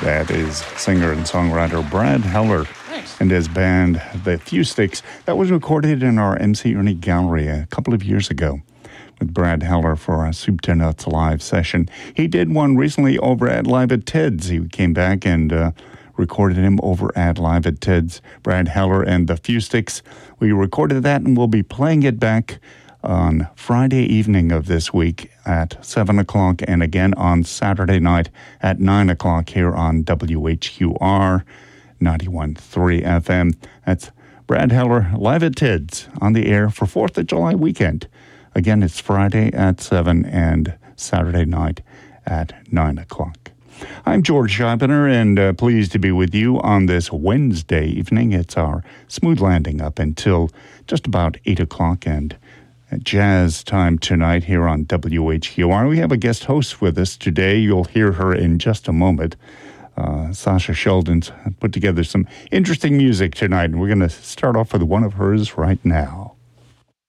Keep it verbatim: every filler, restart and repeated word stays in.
That is singer and songwriter Brad Heller Thanks. and his band, The Few Sticks. That was recorded in our M C Ernie Gallery a couple of years ago with Brad Heller for a Soup to Nuts live session. He did one recently over at Live at Ted's. He came back and uh, recorded him over at Live at Ted's. Brad Heller and The Few Sticks. We recorded that and we'll be playing it back on Friday evening of this week at seven o'clock and again on Saturday night at nine o'clock here on W H Q R ninety-one point three F M. That's Brad Heller Live at Ted's on the air for fourth of July weekend. Again, it's Friday at seven and Saturday night at nine o'clock. I'm George Scheibner and uh, pleased to be with you on this Wednesday evening. It's our smooth landing up until just about eight o'clock and jazz time tonight here on W H Q R. We have a guest host with us today. You'll hear her in just a moment. Uh, Sasha Sheldon's put together some interesting music tonight, and we're going to start off with one of hers right now.